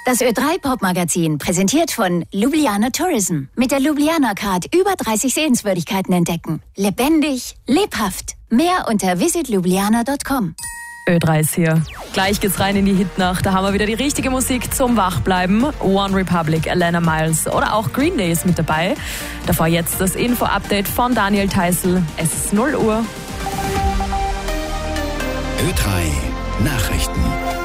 Das Ö3-Pop-Magazin, präsentiert von Ljubljana Tourism. Mit der Ljubljana Card über 30 Sehenswürdigkeiten entdecken. Lebendig, lebhaft. Mehr unter visitljubljana.com. Ö3 ist hier. Gleich geht's rein in die Hitnacht. Da haben wir wieder die richtige Musik zum Wachbleiben. One Republic, Alana Miles oder auch Green Day ist mit dabei. Davor jetzt das Info-Update von Daniel Theißl. Es ist 0 Uhr. Ö3 Nachrichten.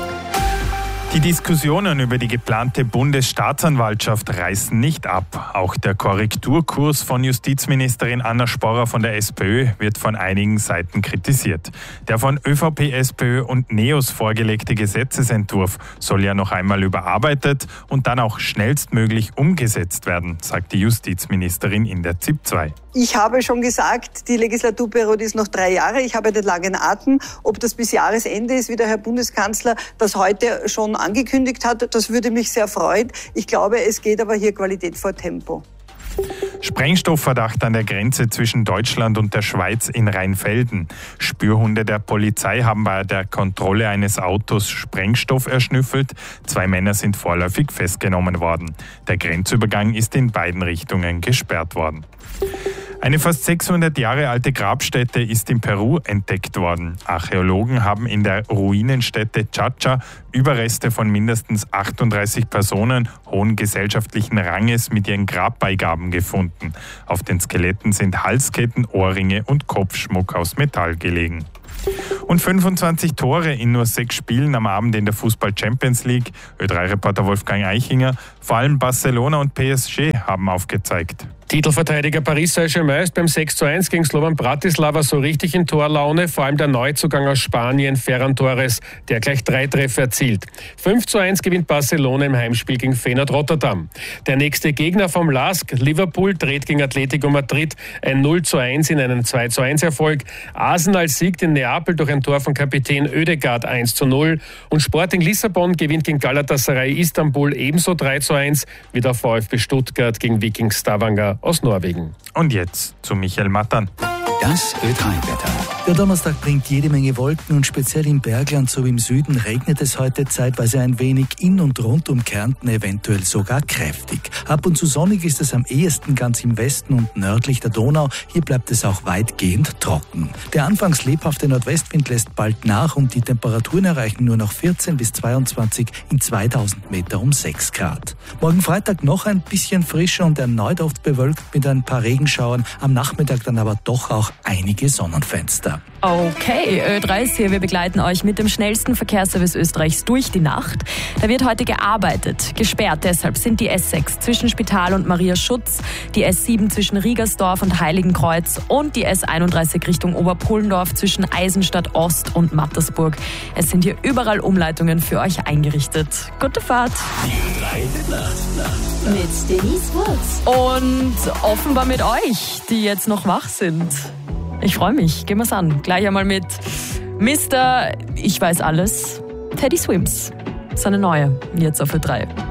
Die Diskussionen über die geplante Bundesstaatsanwaltschaft reißen nicht ab. Auch der Korrekturkurs von Justizministerin Anna Sporrer von der SPÖ wird von einigen Seiten kritisiert. Der von ÖVP, SPÖ und NEOS vorgelegte Gesetzesentwurf soll ja noch einmal überarbeitet und dann auch schnellstmöglich umgesetzt werden, sagt die Justizministerin in der ZIP 2. Ich habe schon gesagt, die Legislaturperiode ist noch 3 Jahre. Ich habe den langen Atem. Ob das bis Jahresende ist, wie der Herr Bundeskanzler das heute schon angekündigt hat, das würde mich sehr freuen. Ich glaube, es geht aber hier Qualität vor Tempo. Sprengstoffverdacht an der Grenze zwischen Deutschland und der Schweiz in Rheinfelden. Spürhunde der Polizei haben bei der Kontrolle eines Autos Sprengstoff erschnüffelt. 2 Männer sind vorläufig festgenommen worden. Der Grenzübergang ist in beiden Richtungen gesperrt worden. Eine fast 600 Jahre alte Grabstätte ist in Peru entdeckt worden. Archäologen haben in der Ruinenstätte Chacha Überreste von mindestens 38 Personen hohen gesellschaftlichen Ranges mit ihren Grabbeigaben gefunden. Auf den Skeletten sind Halsketten, Ohrringe und Kopfschmuck aus Metall gelegen. Und 25 Tore in nur 6 Spielen am Abend in der Fußball-Champions League. Ö3-Reporter Wolfgang Eichinger. Vor allem Barcelona und PSG haben aufgezeigt. Titelverteidiger Paris Saint-Germain ist beim 6:1 gegen Slovan Bratislava so richtig in Torlaune, vor allem der Neuzugang aus Spanien, Ferran Torres, der gleich 3 Treffer erzielt. 5:1 gewinnt Barcelona im Heimspiel gegen Feyenoord Rotterdam. Der nächste Gegner vom LASK, Liverpool, dreht gegen Atletico Madrid ein 0:1 in einen 2:1 Erfolg. Arsenal siegt in Neapel durch ein Tor von Kapitän Ødegaard 1:0 und Sporting Lissabon gewinnt gegen Galatasaray Istanbul ebenso 3:1 wie der VfB Stuttgart gegen Viking Stavanger aus Norwegen. Und jetzt zu Michael Mattern. Das Ö3-Wetter. Der Donnerstag bringt jede Menge Wolken und speziell im Bergland sowie im Süden regnet es heute zeitweise ein wenig, in und rund um Kärnten eventuell sogar kräftig. Ab und zu sonnig ist es am ehesten ganz im Westen und nördlich der Donau. Hier bleibt es auch weitgehend trocken. Der anfangs lebhafte Nordwestwind lässt bald nach und die Temperaturen erreichen nur noch 14 bis 22 in 2000 Meter um 6 Grad. Morgen Freitag noch ein bisschen frischer und erneut oft bewölkt mit ein paar Regenschauern. Am Nachmittag dann aber doch auch einige Sonnenfenster. Okay, Ö3 ist hier. Wir begleiten euch mit dem schnellsten Verkehrsservice Österreichs durch die Nacht. Da wird heute gearbeitet. Gesperrt deshalb sind die S6 zwischen Spital und Maria Schutz, die S7 zwischen Riegersdorf und Heiligenkreuz und die S31 Richtung Oberpullendorf zwischen Eisenstadt Ost und Mattersburg. Es sind hier überall Umleitungen für euch eingerichtet. Gute Fahrt! Mit Denise Wurz. Und offenbar mit euch, die jetzt noch wach sind. Ich freue mich. Gehen wir's an. Gleich einmal mit Mr. Ich weiß alles, Teddy Swims. Seine neue, jetzt auf Ö3.